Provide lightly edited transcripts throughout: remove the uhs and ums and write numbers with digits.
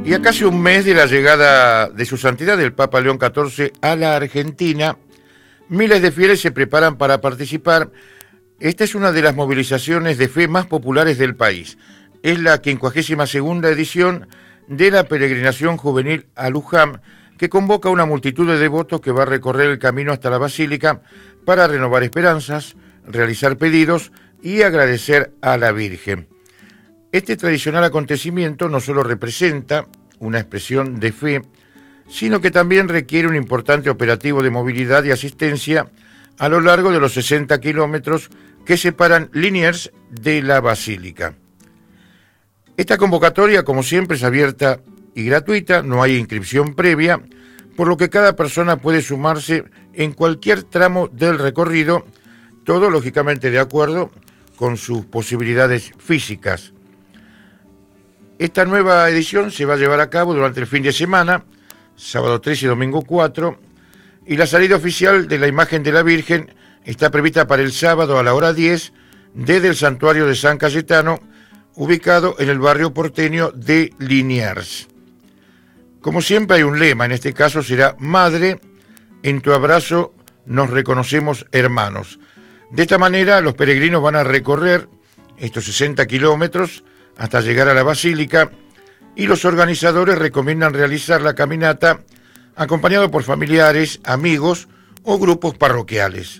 Y a casi un mes de la llegada de su santidad, el Papa León XIV, a la Argentina, miles de fieles se preparan para participar. Esta es una de las movilizaciones de fe más populares del país. Es la 52ª edición de la peregrinación juvenil a Luján, que convoca a una multitud de devotos que va a recorrer el camino hasta la Basílica para renovar esperanzas, realizar pedidos y agradecer a la Virgen. Este tradicional acontecimiento no solo representa una expresión de fe, sino que también requiere un importante operativo de movilidad y asistencia a lo largo de los 60 kilómetros que separan Liniers de la Basílica. Esta convocatoria, como siempre, es abierta y gratuita, no hay inscripción previa, por lo que cada persona puede sumarse en cualquier tramo del recorrido, todo lógicamente de acuerdo con sus posibilidades físicas. Esta nueva edición se va a llevar a cabo durante el fin de semana, sábado 3 y domingo 4, y la salida oficial de la imagen de la Virgen está prevista para el sábado a la hora 10 desde el santuario de San Cayetano, ubicado en el barrio porteño de Liniers. Como siempre hay un lema, en este caso será Madre, en tu abrazo nos reconocemos hermanos. De esta manera los peregrinos van a recorrer estos 60 kilómetros hasta llegar a la Basílica, y los organizadores recomiendan realizar la caminata acompañado por familiares, amigos o grupos parroquiales.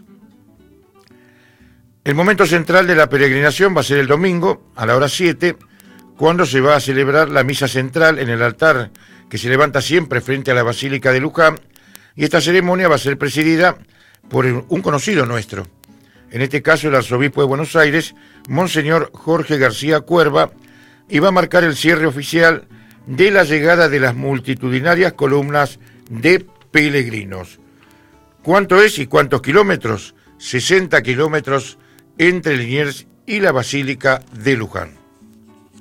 El momento central de la peregrinación va a ser el domingo a la hora 7, cuando se va a celebrar la misa central en el altar que se levanta siempre frente a la Basílica de Luján, y esta ceremonia va a ser presidida por un conocido nuestro, en este caso el arzobispo de Buenos Aires, Monseñor Jorge García Cuerva, y va a marcar el cierre oficial de la llegada de las multitudinarias columnas de peregrinos. ¿Cuánto es y cuántos kilómetros? 60 kilómetros entre Liniers y la Basílica de Luján.